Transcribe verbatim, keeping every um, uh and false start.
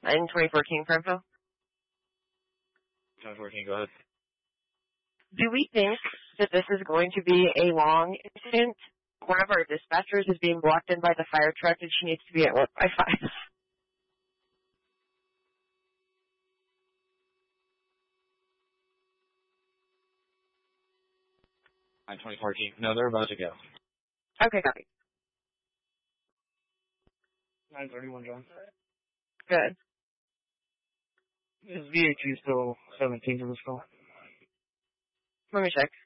nine twenty-four King for info. ten fourteen, go ahead. Do we think that this is going to be a long incident? One of our dispatchers is being blocked in by the fire truck and she needs to be at work by five. nine twenty-four King. No, they're about to go. Okay, copy. nine thirty-one, John. Good. Is V H U still seventeen for this call? Let me check.